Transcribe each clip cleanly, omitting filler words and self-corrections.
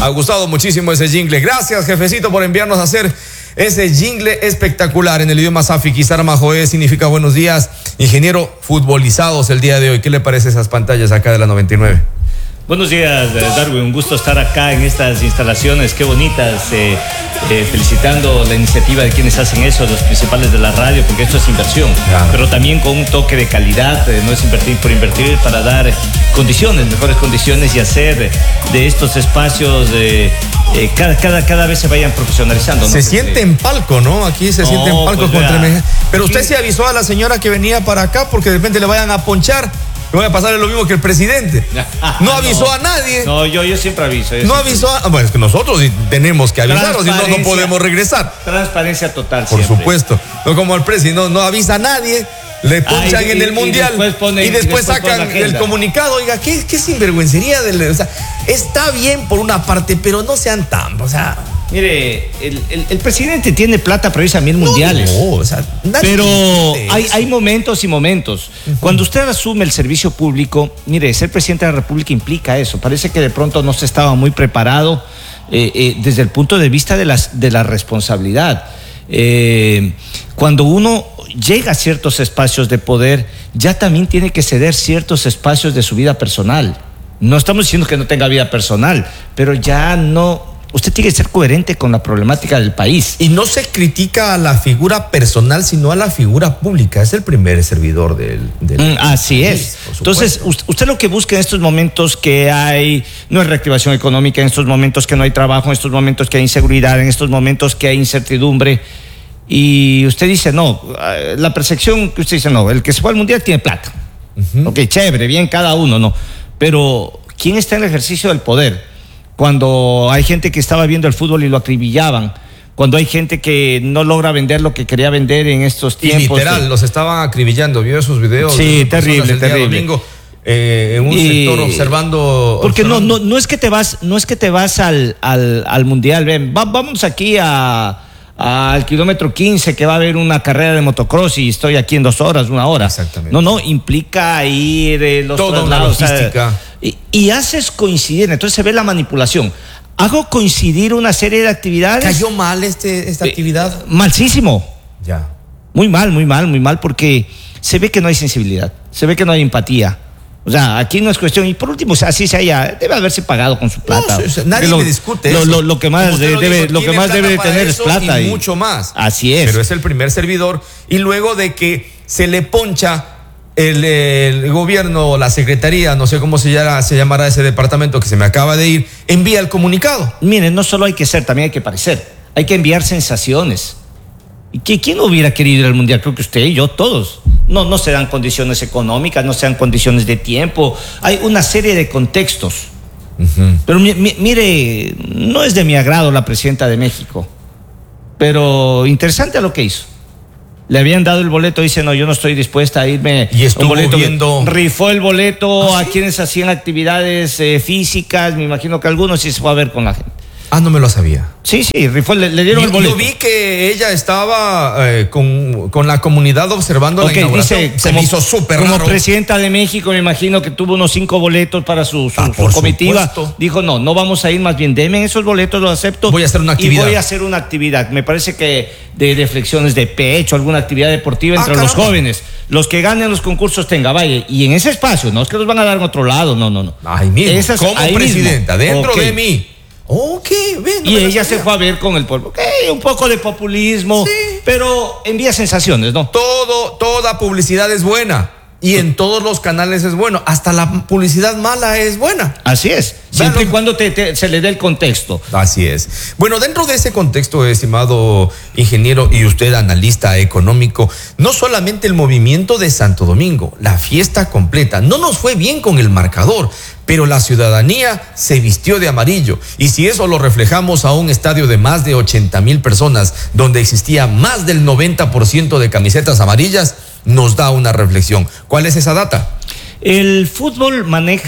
Ha gustado muchísimo ese jingle. Gracias, jefecito, por enviarnos a hacer ese jingle espectacular en el idioma Safi. Kisara Majoe significa buenos días. Ingeniero, futbolizados el día de hoy. ¿Qué le parece esas pantallas acá de la 99? Buenos días, Darwin. Un gusto estar acá en estas instalaciones, qué bonitas. Felicitando la iniciativa de quienes hacen eso, los principales de la radio, porque esto es inversión, claro, pero también con un toque de calidad. No es invertir por invertir, para dar condiciones, mejores condiciones, y hacer de estos espacios cada vez se vayan profesionalizando, ¿no? Se siente en palco, ¿no? Aquí se siente en palco. Pues pero usted se avisó a la señora que venía para acá porque de repente le vayan a ponchar. Le voy a pasar lo mismo que el presidente. No avisó a nadie. No, yo siempre aviso. No avisó a... Bueno, es que nosotros tenemos que avisar, o si no, no podemos regresar. Transparencia total, por siempre. Supuesto. No como el presidente, no avisa a nadie, le ponchan en el mundial y después sacan el comunicado. Oiga, ¿qué sinvergüencería? O sea, está bien por una parte, pero no sean tan... O sea... Mire, el presidente tiene plata para irse a 1000 mundiales. O sea, pero hay momentos y momentos. Cuando usted asume el servicio público, mire, ser presidente de la República implica eso. Parece que de pronto no se estaba muy preparado desde el punto de vista de la responsabilidad. Cuando uno llega a ciertos espacios de poder, ya también tiene que ceder ciertos espacios de su vida personal. No estamos diciendo que no tenga vida personal, pero ya no... Usted tiene que ser coherente con la problemática del país. Y no se critica a la figura personal, sino a la figura pública. Es el primer servidor del así es. Entonces, usted lo que busca en estos momentos que no hay reactivación económica, en estos momentos que no hay trabajo, en estos momentos que hay inseguridad, en estos momentos que hay incertidumbre. Y usted dice, no, la percepción que usted dice, no, el que se fue al mundial tiene plata. Ok, chévere, bien cada uno, no. Pero, ¿quién está en el ejercicio del poder? Cuando hay gente que estaba viendo el fútbol y lo acribillaban, cuando hay gente que no logra vender lo que quería vender en estos tiempos. Y literal, los estaban acribillando. ¿Vio esos videos? Sí, terrible, terrible. Domingo, en un sector observando. Porque no es que te vas al mundial. Ven, vamos aquí al kilómetro 15, que va a haber una carrera de motocross y estoy aquí en 2 horas, 1 hora. Exactamente. No, implica ir los toda traslados, una logística. Y haces coincidir, entonces se ve la manipulación. Hago coincidir una serie de actividades. ¿Cayó mal esta actividad? Malísimo. Ya. Muy mal, porque se ve que no hay sensibilidad, se ve que no hay empatía. O sea, aquí no es cuestión, y por último, así se haya, debe haberse pagado con su plata. No, nadie me discute eso. Lo que más debe de tener es plata. Y mucho más. Así es. Pero es el primer servidor, y luego de que se le poncha el gobierno, la secretaría, no sé cómo se llamará ese departamento que se me acaba de ir, envía el comunicado. Miren, no solo hay que ser, también hay que parecer. Hay que enviar sensaciones. ¿Y quién no hubiera querido ir al mundial? Creo que usted y yo, todos. No se dan condiciones económicas, no se dan condiciones de tiempo. Hay una serie de contextos. Pero mire, no es de mi agrado la presidenta de México, pero interesante lo que hizo. Le habían dado el boleto, dice, no, yo no estoy dispuesta a irme. Y estuvo boleto viendo... Rifó el boleto a ¿sí? quienes hacían actividades físicas, me imagino que algunos sí se fue a ver con la gente. No me lo sabía. Sí, rifó, le dieron el boleto. Yo vi que ella estaba con la comunidad observando la inauguración. Dice, se me hizo súper raro. Como presidenta de México, me imagino que tuvo unos 5 boletos para su comitiva. Supuesto. Dijo, no vamos a ir, más bien denme esos boletos, los acepto. Voy a hacer una actividad. Y voy a hacer una actividad. Me parece que de flexiones de pecho, alguna actividad deportiva entre los jóvenes. Los que ganen los concursos vaya. Y en ese espacio, no es que los van a dar en otro lado, no. Ahí mismo, como presidenta, dentro de mí. Bien, y ella se fue a ver con el pueblo. Un poco de populismo, sí, pero envía sensaciones, ¿no? Toda publicidad es buena. Y en todos los canales es bueno. Hasta la publicidad mala es buena. Así es. Siempre y cuando se le dé el contexto. Así es. Bueno, dentro de ese contexto, estimado ingeniero y usted analista económico, no solamente el movimiento de Santo Domingo, la fiesta completa. No nos fue bien con el marcador, pero la ciudadanía se vistió de amarillo. Y si eso lo reflejamos a un estadio de más de 80,000 personas, donde existía más del 90% de camisetas amarillas, nos da una reflexión. ¿Cuál es esa data? El fútbol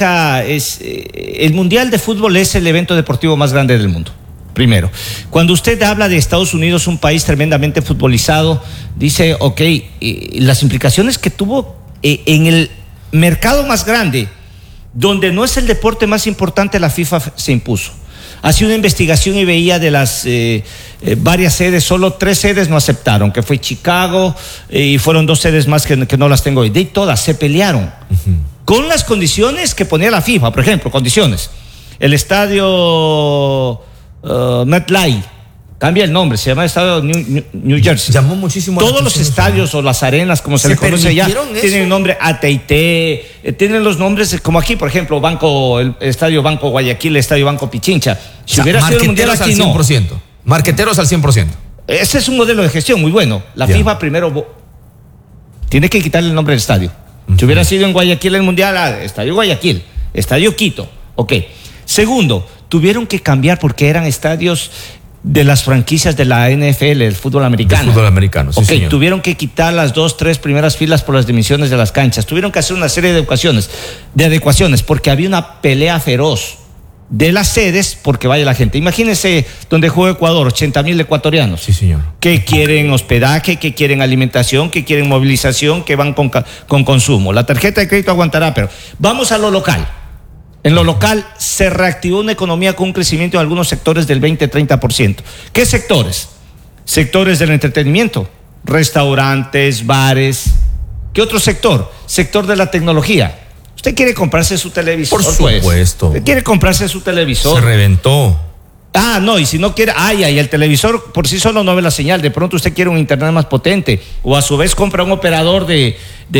el Mundial de Fútbol es el evento deportivo más grande del mundo. Primero, cuando usted habla de Estados Unidos, un país tremendamente futbolizado, dice, las implicaciones que tuvo en el mercado más grande, donde no es el deporte más importante, la FIFA se impuso. Hacía una investigación y veía de las varias sedes, solo 3 sedes no aceptaron, que fue Chicago, y fueron 2 sedes más que no las tengo hoy. De todas se pelearon con las condiciones que ponía la FIFA. Por ejemplo, condiciones. El estadio MetLife, cambia el nombre, se llama Estadio New Jersey. Llamó muchísimo Todos los estadios o las arenas, como se le conoce allá, tienen el nombre AT&T, tienen los nombres como aquí, por ejemplo, el Estadio Banco Guayaquil, el Estadio Banco Pichincha. Si hubiera sido el mundial aquí, no. Marqueteros al 100%. Ese es un modelo de gestión muy bueno. La FIFA primero tiene que quitarle el nombre del estadio. Si hubiera sido en Guayaquil el mundial, Estadio Guayaquil, Estadio Quito, ok. Segundo, tuvieron que cambiar porque eran estadios de las franquicias de la NFL, el fútbol americano. El fútbol americano, sí, señor. Tuvieron que quitar las 2, 3 primeras filas por las dimensiones de las canchas. Tuvieron que hacer una serie de adecuaciones, porque había una pelea feroz de las sedes porque vaya la gente. Imagínense donde juega Ecuador, 80,000 ecuatorianos. Sí, señor. Que quieren hospedaje, que quieren alimentación, que quieren movilización, que van con consumo. La tarjeta de crédito aguantará, pero vamos a lo local. En lo local se reactivó una economía con un crecimiento en algunos sectores del 20-30%. ¿Qué sectores? Sectores del entretenimiento, restaurantes, bares. ¿Qué otro sector? Sector de la tecnología. Usted quiere comprarse su televisor. Por supuesto. Usted quiere comprarse su televisor. Se reventó. No, y si no quiere, el televisor por sí solo no ve la señal. De pronto usted quiere un internet más potente, o a su vez compra un operador de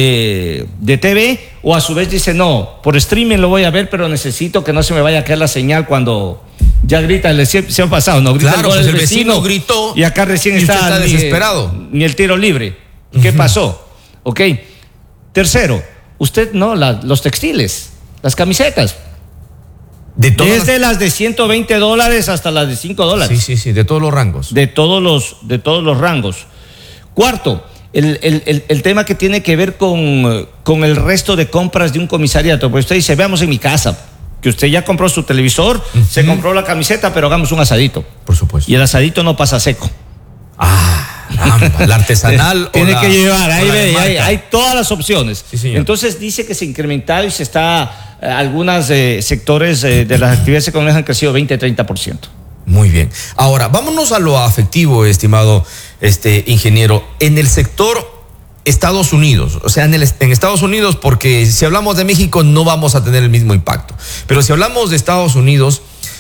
TV, o a su vez dice, no, por streaming lo voy a ver, pero necesito que no se me vaya a caer la señal cuando ya grita, se ha pasado, ¿no? Grita claro, pues el vecino gritó y acá recién está desesperado. Ni el tiro libre. ¿Qué pasó? Ok. Tercero, usted los textiles, las camisetas. Desde las de $120 hasta las de $5. Sí, de todos los rangos. De todos los rangos. Cuarto, el tema que tiene que ver con el resto de compras de un comisariato. Pues usted dice, veamos en mi casa, que usted ya compró su televisor, se compró la camiseta, pero hagamos un asadito. Por supuesto. Y el asadito no pasa seco. La artesanal. Tiene que llevar, hay todas las opciones. Sí, señor. Entonces dice que se ha incrementado y se está... algunos sectores de las actividades económicas han crecido 20-30%. Muy bien. Ahora, vámonos a lo afectivo, estimado ingeniero. En el sector Estados Unidos, o sea, en Estados Unidos, porque si hablamos de México no vamos a tener el mismo impacto. Pero si hablamos de Estados Unidos,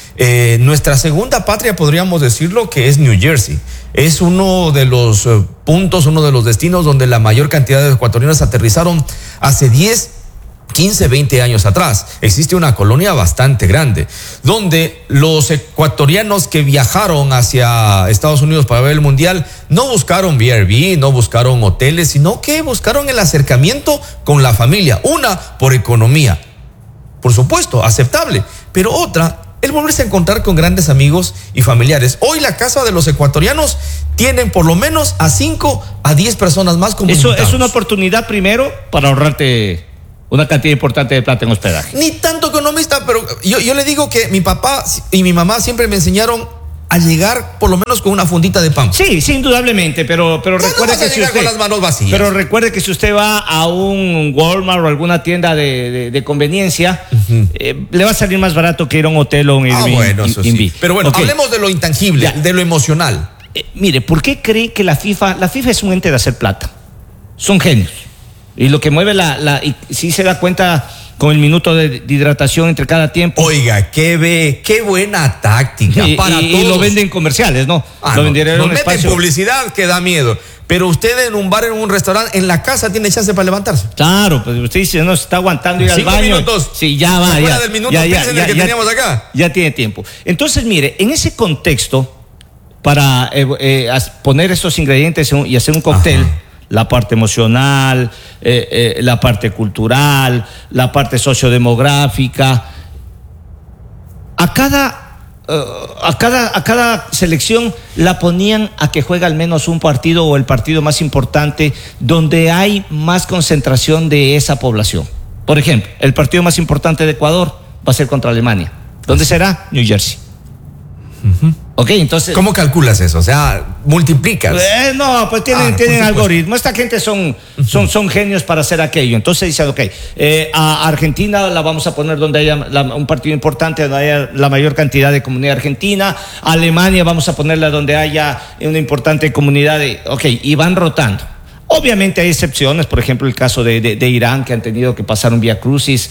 nuestra segunda patria, podríamos decirlo, que es New Jersey. Es uno de los puntos, uno de los destinos donde la mayor cantidad de ecuatorianos aterrizaron hace 10, 15, 20 años atrás. Existe una colonia bastante grande, donde los ecuatorianos que viajaron hacia Estados Unidos para ver el Mundial no buscaron BRB, no buscaron hoteles, sino que buscaron el acercamiento con la familia. Una, por economía, por supuesto, aceptable, pero otra, el volverse a encontrar con grandes amigos y familiares. Hoy la casa de los ecuatorianos tienen por lo menos a 5 a 10 personas más como invitados. Eso es una oportunidad primero para ahorrarte una cantidad importante de plata en hospedaje. Ni tanto economista, pero yo le digo que mi papá y mi mamá siempre me enseñaron a llegar por lo menos con una fundita de pan. Sí, indudablemente, pero recuerde que si usted con las manos vacías. Pero recuerde que si usted va a un Walmart o alguna tienda de conveniencia, le va a salir más barato que ir a un hotel o un Airbnb. Bueno, eso sí. Pero bueno, hablemos de lo intangible, de lo emocional. Mire, ¿por qué cree que la FIFA es un ente de hacer plata? Son genios. Y lo que mueve y si se da cuenta con el minuto de hidratación entre cada tiempo. Oiga, qué buena táctica para todos. Y lo venden comerciales, ¿no? Lo venderían en un espacio. Meten publicidad que da miedo. Pero usted en un bar, en un restaurante, en la casa tiene chance para levantarse. Claro, pues usted dice, no, se está aguantando ir al baño. 5 minutos. Sí, ya va. Fuera del minuto que teníamos acá. Ya tiene tiempo. Entonces, mire, en ese contexto, para poner estos ingredientes y hacer un cóctel, ajá, la parte emocional, la parte cultural, la parte sociodemográfica. A cada selección la ponían a que juega al menos un partido o el partido más importante donde hay más concentración de esa población. Por ejemplo, el partido más importante de Ecuador va a ser contra Alemania. ¿Dónde será? New Jersey. Ok, entonces. ¿Cómo calculas eso? O sea, multiplicas. No, pues tienen algoritmos. Esta gente son genios para hacer aquello. Entonces dicen, ok, a Argentina la vamos a poner donde haya un partido importante, donde haya la mayor cantidad de comunidad argentina. A Alemania vamos a ponerla donde haya una importante comunidad ok, y van rotando. Obviamente hay excepciones, por ejemplo el caso de Irán, que han tenido que pasar un vía crucis.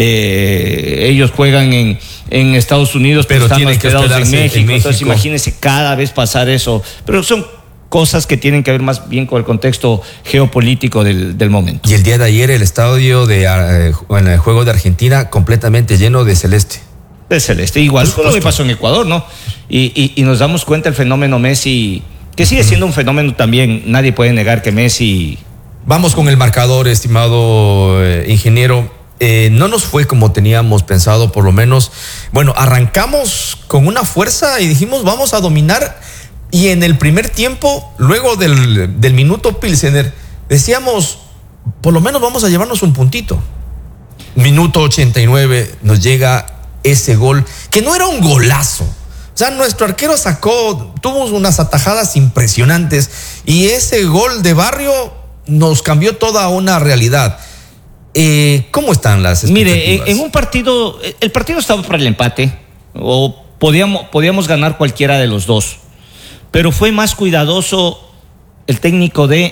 Ellos juegan en Estados Unidos, pero están hospedados en México. Entonces imagínense cada vez pasar eso. Pero son cosas que tienen que ver más bien con el contexto geopolítico del momento. Y el día de ayer el estadio en el juego de Argentina completamente lleno de celeste. De celeste, igual fue lo que pasó en Ecuador, ¿no? Y nos damos cuenta el fenómeno Messi, que sigue siendo un fenómeno también. Nadie puede negar que Messi... Vamos con el marcador, estimado ingeniero. No nos fue como teníamos pensado, por lo menos. Bueno, arrancamos con una fuerza y dijimos vamos a dominar. Y en el primer tiempo, luego del minuto Pilsener, decíamos por lo menos vamos a llevarnos un puntito. Minuto 89 nos llega ese gol, que no era un golazo. O sea, nuestro arquero tuvo unas atajadas impresionantes y ese gol de Barrio nos cambió toda una realidad. ¿Cómo están las expectativas? Mire, en un partido, el partido estaba para el empate, o podíamos ganar cualquiera de los dos, pero fue más cuidadoso el técnico de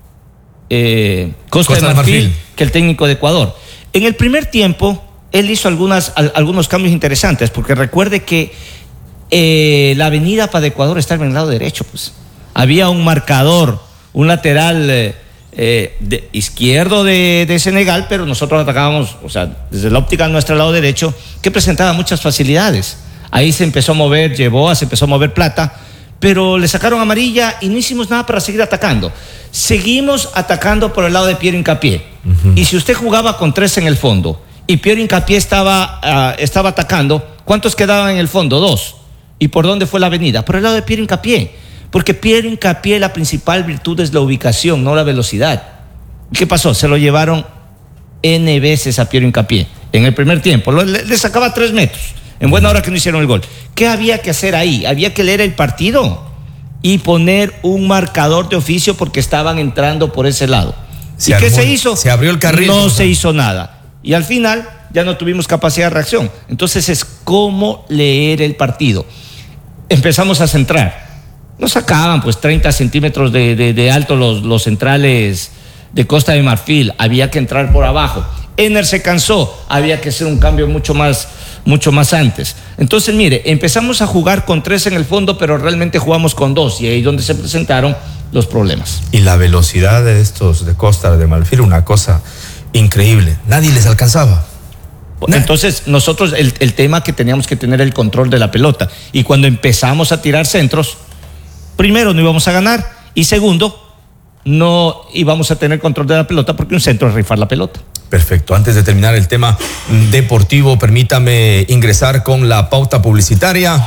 Costa de Marfil que el técnico de Ecuador. En el primer tiempo, él hizo algunos cambios interesantes, porque recuerde que la avenida para Ecuador está en el lado derecho, pues. Había un marcador, un lateral izquierdo de Senegal, pero nosotros atacábamos, o sea, desde la óptica de nuestro lado derecho, que presentaba muchas facilidades. Ahí se empezó a mover se empezó a mover Plata, pero le sacaron amarilla y no hicimos nada para seguir atacando. Seguimos atacando por el lado de Piero Hincapié. Y si usted jugaba con 3 en el fondo y Piero Hincapié estaba atacando, ¿cuántos quedaban en el fondo? 2. ¿Y por dónde fue la avenida? Por el lado de Piero Hincapié. Porque Piero Hincapié, la principal virtud es la ubicación, no la velocidad. ¿Qué pasó? Se lo llevaron N veces a Piero Hincapié en el primer tiempo. Le sacaba 3 metros. En buena hora que no hicieron el gol. ¿Qué había que hacer ahí? Había que leer el partido y poner un marcador de oficio, porque estaban entrando por ese lado. ¿Y qué se hizo? Se abrió el carril. No se hizo nada. Y al final ya no tuvimos capacidad de reacción. Entonces es cómo leer el partido. Empezamos a centrar. Nos sacaban pues 30 centímetros de alto los centrales de Costa de Marfil. Había que entrar por abajo. Ener se cansó. Había que hacer un cambio mucho más antes. Entonces, mire, empezamos a jugar con 3 en el fondo, pero realmente jugamos con 2. Y ahí es donde se presentaron los problemas. Y la velocidad de estos de Costa de Marfil, una cosa increíble. Nadie les alcanzaba. Entonces nosotros el tema que teníamos que tener el control de la pelota, y cuando empezamos a tirar centros, primero no íbamos a ganar, y segundo no íbamos a tener control de la pelota, porque un centro es rifar la pelota. Perfecto. Antes de terminar el tema deportivo, permítame ingresar con la pauta publicitaria.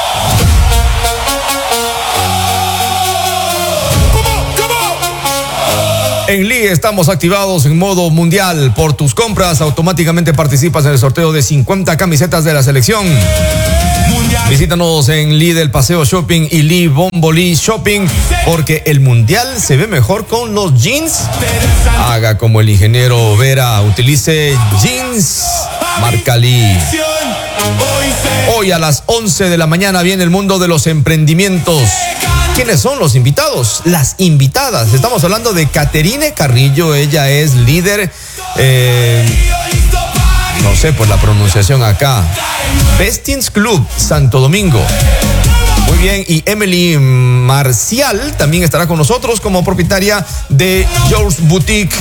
En Lee estamos activados en modo mundial. Por tus compras automáticamente participas en el sorteo de 50 camisetas de la selección. Visítanos en Lee del Paseo Shopping y Lee Bombolí Shopping, porque el mundial se ve mejor con los jeans. Haga como el ingeniero Vera, utilice jeans marca Lee. Hoy a las 11 de la mañana viene el mundo de los emprendimientos. ¿Quiénes son los invitados? Las invitadas. Estamos hablando de Caterine Carrillo. Ella es líder, no sé por la pronunciación acá, Bestins Club Santo Domingo. Muy bien. Y Emily Marcial también estará con nosotros como propietaria de George Boutique.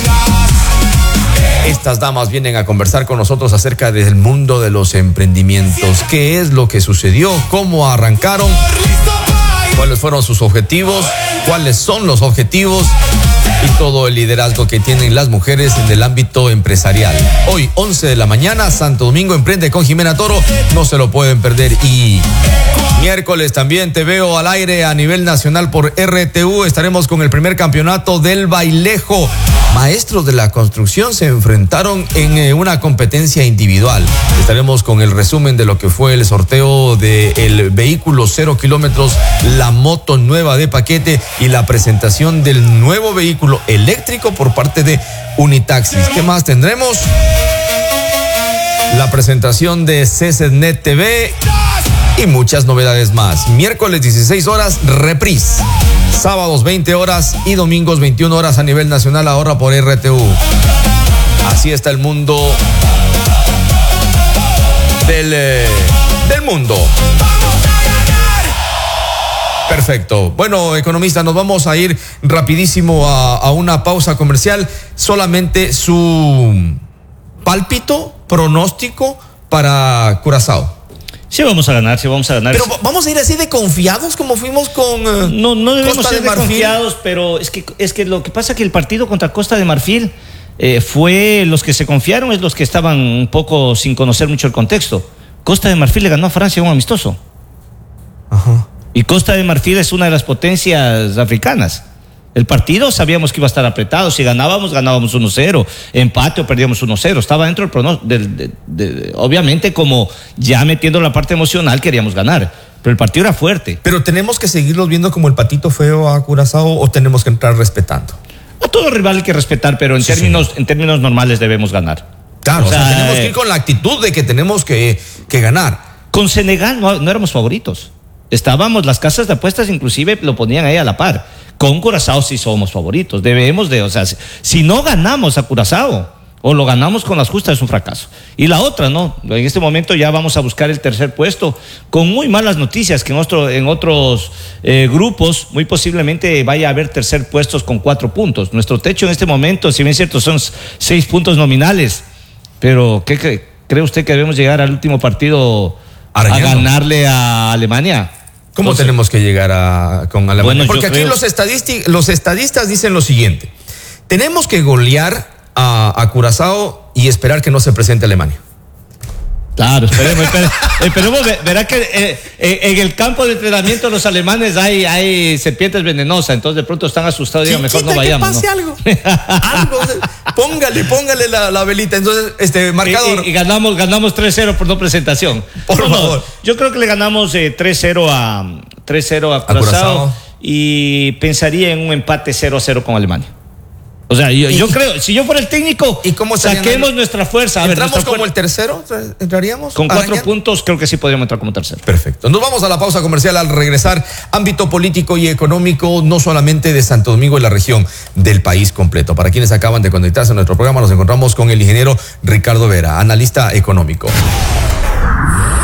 Estas damas vienen a conversar con nosotros acerca del mundo de los emprendimientos. ¿Qué es lo que sucedió? ¿Cómo arrancaron? ¿Cuáles fueron sus objetivos? ¿Cuáles son los objetivos? Y todo el liderazgo que tienen las mujeres en el ámbito empresarial. Hoy, 11 de la mañana, Santo Domingo Emprende con Jimena Toro. No se lo pueden perder. Y Miércoles también te veo al aire a nivel nacional por RTU. Estaremos con el primer campeonato del Bailejo. Maestros de la construcción se enfrentaron en una competencia individual. Estaremos con el resumen de lo que fue el sorteo del vehículo 0 kilómetros, la moto nueva de paquete y la presentación del nuevo vehículo eléctrico por parte de Unitaxis. ¿Qué más tendremos? La presentación de CCNet TV y muchas novedades más. Miércoles 16 horas, reprise. Sábados 20 horas y domingos 21 horas a nivel nacional, ahora por RTU. Así está el mundo del mundo. Perfecto. Bueno, economista, nos vamos a ir rapidísimo a una pausa comercial. Solamente su pálpito, pronóstico para Curazao. Sí vamos a ganar, sí vamos a ganar. Pero vamos a ir así de confiados como fuimos con no debemos Costa ser de Marfil. confiados, pero es que lo que pasa es que el partido contra Costa de Marfil fue los que se confiaron, es los que estaban un poco sin conocer mucho el contexto. Costa de Marfil le ganó a Francia un amistoso. Ajá. Y Costa de Marfil es una de las potencias africanas. El partido sabíamos que iba a estar apretado. Si ganábamos 1-0. Empate o perdíamos 1-0. Estaba dentro del pronóstico. Obviamente, como ya metiendo la parte emocional, queríamos ganar. Pero el partido era fuerte. Pero tenemos que seguirlos viendo como el patito feo a Curazao, o tenemos que entrar respetando. A todo rival hay que respetar, pero en términos normales debemos ganar. Claro, o sea, tenemos que ir con la actitud de que tenemos que ganar. Con Senegal no éramos favoritos. Las casas de apuestas inclusive lo ponían ahí a la par. Con Curazao sí somos favoritos. Si no ganamos a Curazao o lo ganamos con las justas, es un fracaso. Y la otra, ¿no? En este momento ya vamos a buscar el tercer puesto con muy malas noticias, que en otros grupos muy posiblemente vaya a haber tercer puestos con 4 puntos. Nuestro techo en este momento, si bien es cierto, son 6 puntos nominales. Pero ¿qué cree usted que debemos llegar al último partido a ganarle a Alemania? ¿Cómo tenemos que llegar con Alemania? Bueno, porque aquí los estadistas dicen lo siguiente: tenemos que golear a Curazao y esperar que no se presente Alemania. Claro, esperemos. Verá que en el campo de entrenamiento los alemanes hay serpientes venenosas, entonces de pronto están asustados y digan, mejor no vayamos. Que pase algo. Póngale la velita. Entonces, marcador. Y ganamos 3-0 por no presentación. Por favor. Yo creo que le ganamos 3-0 a Curazao y pensaría en un empate 0-0 con Alemania. O sea, yo creo, si yo fuera el técnico, ¿y cómo saquemos nuestra fuerza? ¿Entramos como el tercero? ¿Entraríamos? Con 4 puntos creo que sí podríamos entrar como tercero. Perfecto. Nos vamos a la pausa comercial. Al regresar, ámbito político y económico, no solamente de Santo Domingo y la región, del país completo. Para quienes acaban de conectarse a nuestro programa, nos encontramos con el ingeniero Ricardo Vera, analista económico.